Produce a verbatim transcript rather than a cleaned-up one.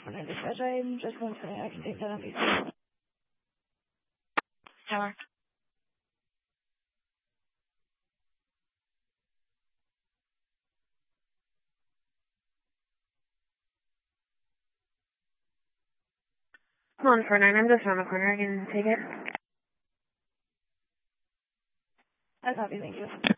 When I dispatch, I'm just going to say I can take that on you. Tower. one four nine, I'm just around the corner. I can take it. I copy, thank you.